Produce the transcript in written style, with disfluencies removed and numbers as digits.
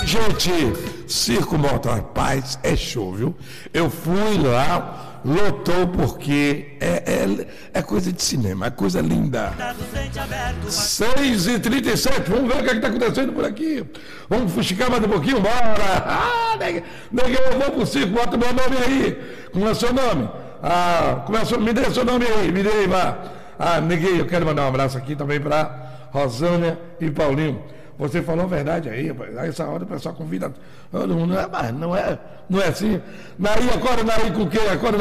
Gente, Circo Mortal Paz é show, viu? Eu fui lá, lotou porque é coisa de cinema, é coisa linda. 6h37, vamos ver o que está acontecendo por aqui. Vamos fuxicar mais um pouquinho, bora. Neguinho, eu vou pro circo, bota meu nome aí. Como é seu nome? Me dê seu nome aí, me dê aí, vá. Neguinho, eu quero mandar um abraço aqui também para Rosânia e Paulinho. Você falou a verdade aí, rapaz. A essa hora o pessoal convida todo mundo. Não é assim. Naí, acorda, Naí, com o quê? Acorda,